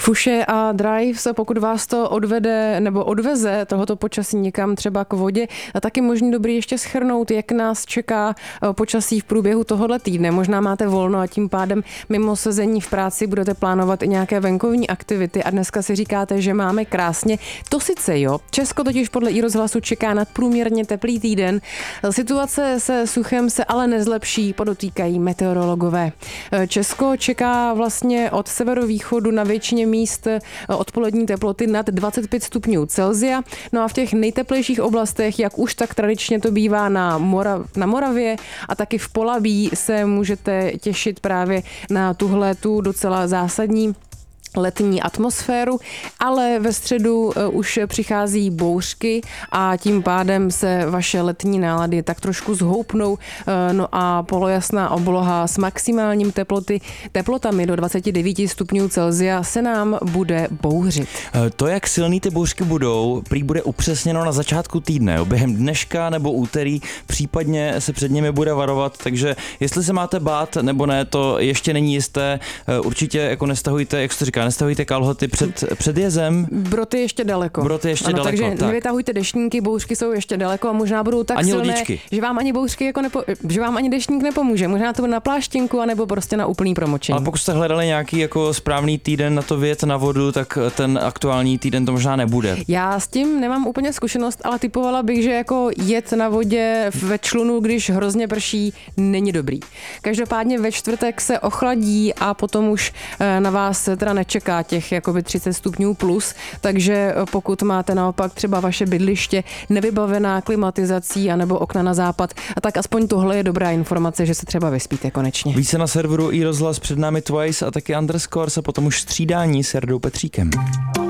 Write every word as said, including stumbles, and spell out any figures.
Fuše a Drives, pokud vás to odvede nebo odveze tohoto počasí někam třeba k vodě, a taky možný dobrý ještě shrnout, jak nás čeká počasí v průběhu tohohle týdne. Možná máte volno a tím pádem mimo sezení v práci budete plánovat i nějaké venkovní aktivity a dneska si říkáte, že máme krásně. To sice jo. Česko totiž podle iRozhlasu čeká nadprůměrně teplý týden. Situace se suchem se ale nezlepší, podotýkají meteorologové. Česko čeká vlastně od severovýchodu na většině míst odpolední teploty nad dvacet pět stupňů Celsia. No a v těch nejteplejších oblastech, jak už tak tradičně to bývá na, Morav- na Moravě a taky v Polabí, se můžete těšit právě na tuhle tu docela zásadní letní atmosféru, ale ve středu už přichází bouřky a tím pádem se vaše letní nálady tak trošku zhoupnou, no a polojasná obloha s maximálním teploty, teplotami do dvacet devět stupňů Celsia se nám bude bouřit. To, jak silný ty bouřky budou, prý bude upřesněno na začátku týdne, během dneška nebo úterý, případně se před nimi bude varovat, takže jestli se máte bát nebo ne, to ještě není jisté, určitě jako nestahujte, jak se to říká, nestavujte kalhoty před, před jezem. Broty ještě daleko. Broty ještě ano, daleko, takže tak. Nevytahujte deštníky, bouřky jsou ještě daleko a možná budou tak ani silné, lodičky. že vám ani bouřky jako nepo, že vám ani deštník nepomůže. Možná to bude na pláštěnku anebo prostě na úplný promočení. Ale pokud jste hledali nějaký jako správný týden na to vyjet na vodu, tak ten aktuální týden to možná nebude. Já s tím nemám úplně zkušenost, ale typovala bych, že jako jet na vodě ve člunu, když hrozně prší, není dobrý. Každopádně ve čtvrtek se ochladí a potom už na vás teda nečeká těch jakoby třicet stupňů plus, takže pokud máte naopak třeba vaše bydliště nevybavená klimatizací anebo okna na západ, a tak aspoň tohle je dobrá informace, že se třeba vyspíte konečně. Více na serveru iRozhlas, před námi Twice a taky Underscores a potom už střídání s Jardou Petříkem.